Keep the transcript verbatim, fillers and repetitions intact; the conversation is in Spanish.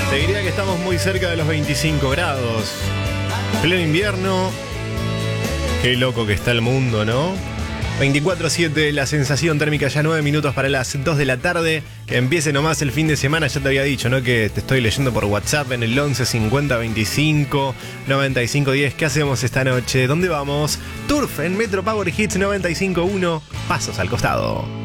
Te diría que estamos muy cerca de los veinticinco grados. Pleno invierno. Qué loco que está el mundo, ¿no? veinticuatro siete, la sensación térmica, ya nueve minutos para las dos de la tarde. Que empiece nomás el fin de semana, ya te había dicho, ¿no? Que te estoy leyendo por WhatsApp en el once cincuenta veinticinco noventa y cinco diez. ¿Qué hacemos esta noche? ¿Dónde vamos? Turf en Metro Power Hits noventa y cinco uno. Pasos al costado.